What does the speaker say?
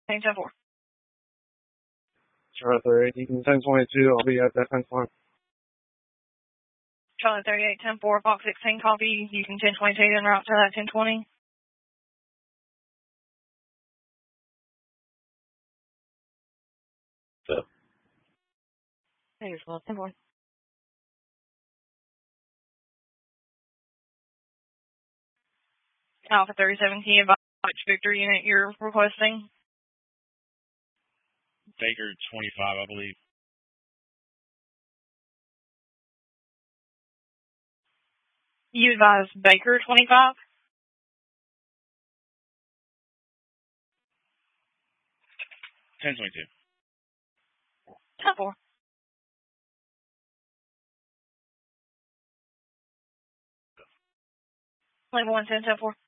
10-4. Charlie 38, 1022. I'll be at that 10-4. Charlie 38, 10-4, Fox 16, copy. You can 1022 en route to that 1020. So. Here's 10-4. Alpha 37, advise which Victor unit you're requesting? Baker 25, I believe. You advise Baker 25? 1022. 10-4. 21, 10-4.